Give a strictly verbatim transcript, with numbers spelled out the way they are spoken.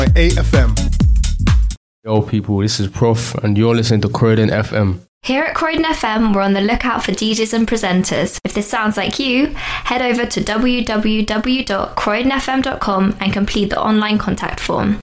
eight F M. Yo people, this is Prof and you're listening to Croydon F M. Here at Croydon F M, we're on the lookout for D Js and presenters. If this sounds like you, head over to w w w dot croydon f m dot com and complete the online contact form.